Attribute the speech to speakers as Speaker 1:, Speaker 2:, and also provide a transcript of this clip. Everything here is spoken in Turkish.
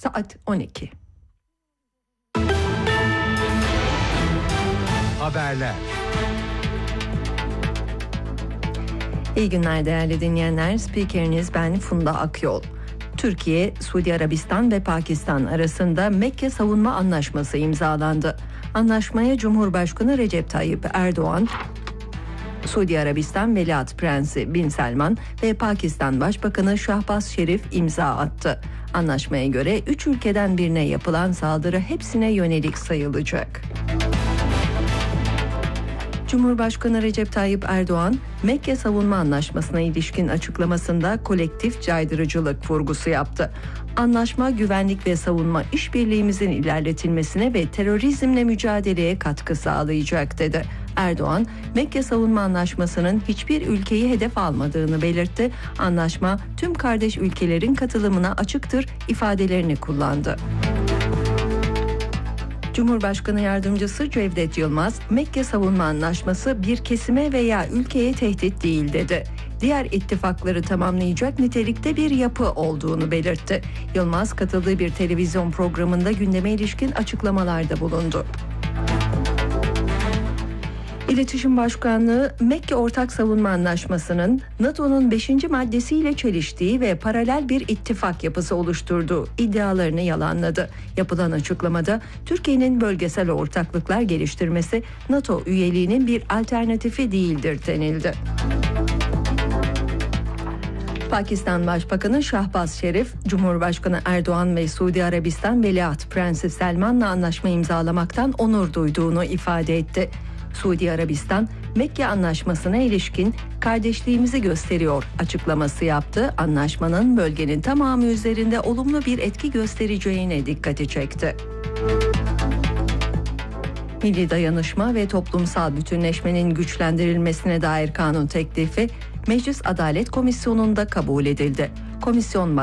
Speaker 1: Saat 12.
Speaker 2: Haberler.
Speaker 1: İyi günler değerli dinleyenler. Spikeriniz ben Funda Akyol. Türkiye, Suudi Arabistan ve Pakistan arasında Mekke Savunma Anlaşması imzalandı. Anlaşmaya Cumhurbaşkanı Recep Tayyip Erdoğan, Suudi Arabistan Veliaht Prensi Bin Selman ve Pakistan Başbakanı Şahbaz Şerif imza attı. Anlaşmaya göre 3 ülkeden birine yapılan saldırı hepsine yönelik sayılacak. Cumhurbaşkanı Recep Tayyip Erdoğan, Mekke Savunma Anlaşması'na ilişkin açıklamasında kolektif caydırıcılık vurgusu yaptı. Anlaşma güvenlik ve savunma işbirliğimizin ilerletilmesine ve terörizmle mücadeleye katkı sağlayacak dedi. Erdoğan, Mekke Savunma Anlaşması'nın hiçbir ülkeyi hedef almadığını belirtti. Anlaşma tüm kardeş ülkelerin katılımına açıktır ifadelerini kullandı. Cumhurbaşkanı Yardımcısı Cevdet Yılmaz, Mekke Savunma Anlaşması bir kesime veya ülkeye tehdit değil dedi. Diğer ittifakları tamamlayacak nitelikte bir yapı olduğunu belirtti. Yılmaz katıldığı bir televizyon programında gündeme ilişkin açıklamalarda bulundu. İletişim Başkanlığı, Mekke Ortak Savunma Anlaşması'nın NATO'nun 5. maddesiyle çeliştiği ve paralel bir ittifak yapısı oluşturduğu iddialarını yalanladı. Yapılan açıklamada Türkiye'nin bölgesel ortaklıklar geliştirmesi NATO üyeliğinin bir alternatifi değildir denildi. Pakistan Başbakanı Şahbaz Şerif, Cumhurbaşkanı Erdoğan ve Suudi Arabistan Veliaht Prensi Selman'la anlaşma imzalamaktan onur duyduğunu ifade etti. Suudi Arabistan, Mekke Anlaşması'na ilişkin kardeşliğimizi gösteriyor açıklaması yaptı. Anlaşmanın bölgenin tamamı üzerinde olumlu bir etki göstereceğine dikkati çekti. Milli dayanışma ve toplumsal bütünleşmenin güçlendirilmesine dair kanun teklifi Meclis Adalet Komisyonu'nda kabul edildi. Komisyon